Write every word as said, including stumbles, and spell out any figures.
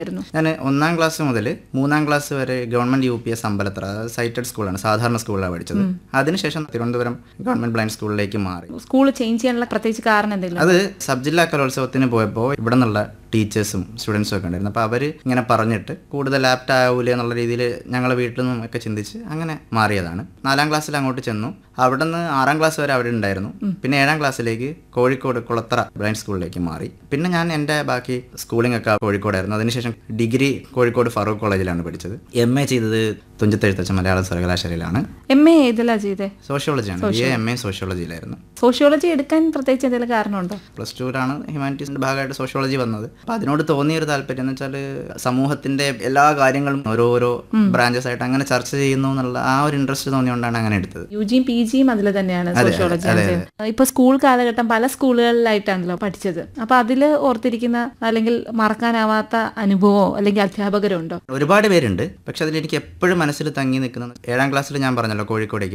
ഞാൻ ഒന്നാം ക്ലാസ് മുതൽ മൂന്നാം ക്ലാസ് വരെ government U P S Ambalathara, സൈറ്റഡ് സ്കൂളാണ്, സാധാരണ സ്കൂളിലാണ് പഠിച്ചത്. അതിനുശേഷം തിരുവനന്തപുരം ഗവൺമെന്റ് ബ്ലൈൻഡ് സ്കൂളിലേക്ക് മാറി. സ്കൂൾ ചേഞ്ച് ചെയ്യാനുള്ള പ്രത്യേകിച്ച് കാരണം എന്തെങ്കിലും? അത് സബ് ജില്ലാ കലോത്സവത്തിന് പോയപ്പോൾ ഇവിടെ നിന്നുള്ള ടീച്ചേഴ്സും സ്റ്റുഡൻസും ഒക്കെ ഉണ്ടായിരുന്നു. അപ്പോൾ അവർ ഇങ്ങനെ പറഞ്ഞിട്ട് കൂടുതൽ ആപ്റ്റ് ആവൂലേ എന്നുള്ള രീതിയിൽ ഞങ്ങൾ വീട്ടിൽ നിന്നും ഒക്കെ ചിന്തിച്ച് അങ്ങനെ മാറിയതാണ്. നാലാം ക്ലാസ്സിൽ അങ്ങോട്ട് ചെന്നു. അവിടെ നിന്ന് ആറാം ക്ലാസ് വരെ അവിടെ ഉണ്ടായിരുന്നു. പിന്നെ ഏഴാം ക്ലാസ്സിലേക്ക് കോഴിക്കോട് കുളത്തറ ബ്ലൈൻഡ് സ്കൂളിലേക്ക് മാറി. പിന്നെ ഞാൻ എൻ്റെ ബാക്കി സ്കൂളിംഗ് ഒക്കെ കോഴിക്കോടായിരുന്നു. അതിനുശേഷം ഡിഗ്രി കോഴിക്കോട് ഫറൂഖ് കോളേജിലാണ് പഠിച്ചത്. എം എ ചെയ്തത് തുഞ്ചത്തെഴുത്തച്ഛൻ മലയാള സർവകലാശാലയിലാണ്. എം എ ഏതിലാ ചെയ്തേ? സോഷ്യോളജിയാണ്. B A M A സോഷ്യോളജിയിലായിരുന്നു. Sociology എടുക്കാൻ പ്രത്യേകിച്ച് എന്തെങ്കിലും കാരണമുണ്ടോ? പ്ലസ് ടുവിലാണ് ഹ്യൂമാനിറ്റീസിന്റെ ഭാഗമായിട്ട് സോഷ്യോളജി വന്നത്. അപ്പോൾ അതിനോട് തോന്നിയ ഒരു താല്പര്യം എന്ന് വെച്ചാൽ സമൂഹത്തിന്റെ എല്ലാ കാര്യങ്ങളും ഓരോരോ ബ്രാഞ്ചസ് ആയിട്ട് അങ്ങനെ ചർച്ച ചെയ്യുന്നു എന്നുള്ള ആ ഒരു ഇൻട്രസ്റ്റ് തോന്നിയോണ്ടാണ് അങ്ങനെ എടുത്തത്. യു ജിയും പി ജിയും അതിൽ തന്നെയാണ് സോഷ്യോളജി. ഇപ്പൊ സ്കൂൾ കാലഘട്ടം പല സ്കൂളുകളിലായിട്ടാണല്ലോ പഠിച്ചത്. അപ്പൊ അതിൽ ഓർത്തിരിക്കുന്ന അല്ലെങ്കിൽ മറക്കാനാവാത്ത അനുഭവമോ അല്ലെങ്കിൽ അധ്യാപകരോ ഉണ്ടോ? ഒരുപാട് പേരുണ്ട്. പക്ഷെ അതിൽ എനിക്ക് എപ്പോഴും മനസ്സിൽ തങ്ങി നിൽക്കുന്നത് ഏഴാം ക്ലാസ്സിൽ ഞാൻ പറഞ്ഞല്ലോ കോഴിക്കോടേക്ക്